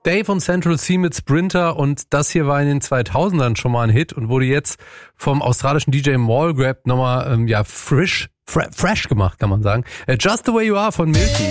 Dave und Central C mit Sprinter und das hier war in den 2000ern schon mal ein Hit und wurde jetzt vom australischen DJ Mallgrab nochmal fresh gemacht, kann man sagen. Just the Way You Are von Milky.